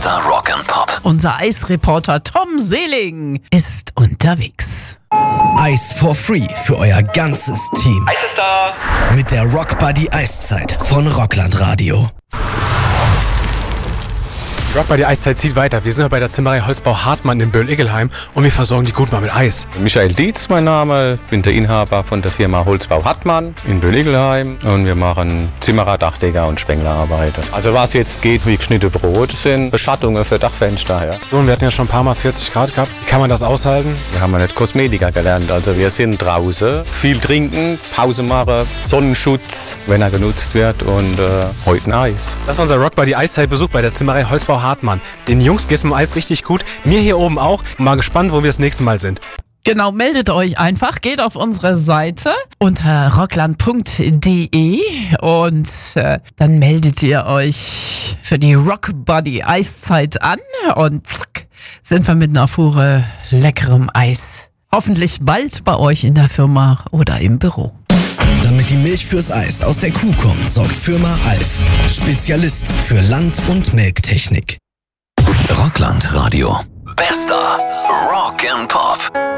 Bester Rock'n'Pop. Unser Eisreporter Tom Seeling ist unterwegs. Eis for free für euer ganzes Team. Eis ist da! Mit der Rock Buddy Eiszeit von Rockland Radio. Rock Buddy Eiszeit zieht weiter. Wir sind bei der Zimmerei Holzbau Hartmann in Böll-Iggelheim und wir versorgen die gut mal mit Eis. Michael Dietz, mein Name, bin der Inhaber von der Firma Holzbau Hartmann in Böll-Iggelheim und wir machen Zimmerer, Dachdecker und Spenglerarbeiten. Also was jetzt geht wie geschnittene Brot, sind Beschattungen für Dachfenster. Ja. So, und wir hatten ja schon ein paar Mal 40 Grad gehabt. Wie kann man das aushalten? Wir haben ja nicht Kosmetiker gelernt, also wir sind draußen, viel trinken, Pause machen, Sonnenschutz, wenn er genutzt wird und heute ein Eis. Das war unser Rock Buddy Eiszeitbesuch bei der Zimmerei Holzbau Hartmann. Den Jungs geht's mit dem Eis richtig gut. Mir hier oben auch. Mal gespannt, wo wir das nächste Mal sind. Genau, meldet euch einfach, geht auf unsere Seite unter rockland.de und dann meldet ihr euch für die Rock Buddy Eiszeit an und zack, sind wir mit einer Fuhre leckerem Eis. Hoffentlich bald bei euch in der Firma oder im Büro. Damit die Milch fürs Eis aus der Kuh kommt, sorgt Firma Alf. Spezialist für Land- und Melktechnik. Rockland Radio. Bester Rock'n'Pop.